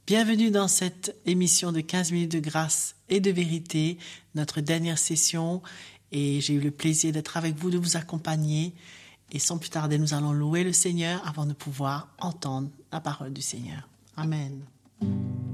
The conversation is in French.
Bienvenue dans cette émission de 15 minutes de grâce et de vérité, notre dernière session. Et j'ai eu le plaisir d'être avec vous, de vous accompagner. Et sans plus tarder, nous allons louer le Seigneur avant de pouvoir entendre la parole du Seigneur. Amen.